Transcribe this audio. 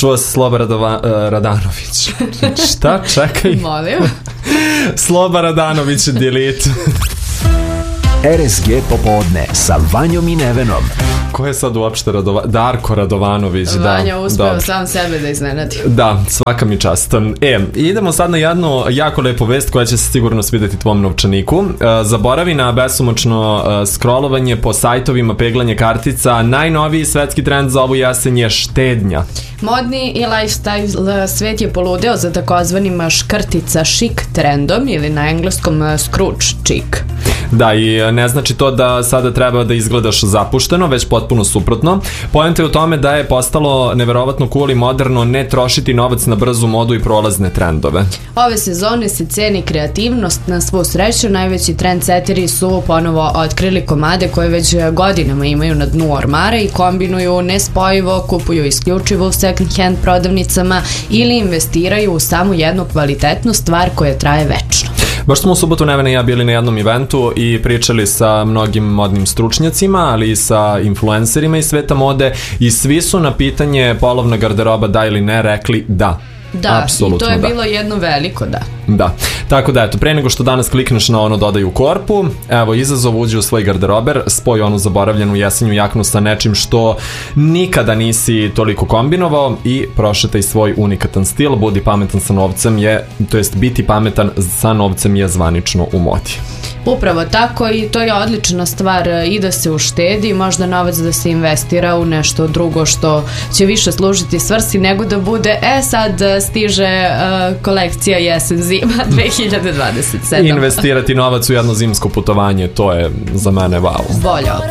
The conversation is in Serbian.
Čuo se Sloba Radanović. Šta? Čekaj. Molim. Sloba Radanović, delete. RSG popodne sa Vanjom i Nevenom. Ko je sad uopšte Darko Radovanović? Vanja uspeo sam sebe da iznenadi. Da, svaka mi čast. Idemo sad na jednu jako lepu vest koja će se sigurno svideti tvom novčaniku. Zaboravi na besomučno scrollovanje po sajtovima, peglanje kartica. Najnoviji svetski trend za ovu jesen je štednja. Modni i lifestyle svet je poludeo za takozvanim škrtica chic trendom ili na engleskom Scrooge chic. Da, i ne znači to da sada treba da izgledaš zapušteno, već potpuno suprotno. Poenta je u tome da je postalo neverovatno cool i moderno ne trošiti novac na brzu modu i prolazne trendove. Ove sezone se ceni kreativnost. Na svu sreću, najveći trendseteri su ponovo otkrili komade koje već godinama imaju na dnu ormara i kombinuju nespojivo, kupuju isključivo u second hand prodavnicama ili investiraju u samo jednu kvalitetnu stvar koja traje večno. Baš smo u subotu Nevena i ja bili na jednom eventu i pričali sa mnogim modnim stručnjacima, ali i sa influencerima iz sveta mode i svi su na pitanje polovna garderoba da ili ne rekli da. Da, apsolutno, i to je bilo jedno veliko da. Da, tako da eto, pre nego što danas klikneš na ono dodaj u korpu, evo izazov, uđi u svoj garderober, spoj onu zaboravljenu jesenju jaknu sa nečim što nikada nisi toliko kombinovao i prošetaj svoj unikatan stil. Budi pametan sa novcem biti pametan sa novcem je zvanično u modi. Upravo tako, i to je odlična stvar i da se uštedi, možda novac da se investira u nešto drugo što će više služiti svrsi nego da bude sad stiže kolekcija jesen-zima 2027. Investirati novac u jedno zimsko putovanje, to je za mene wow. Bolje.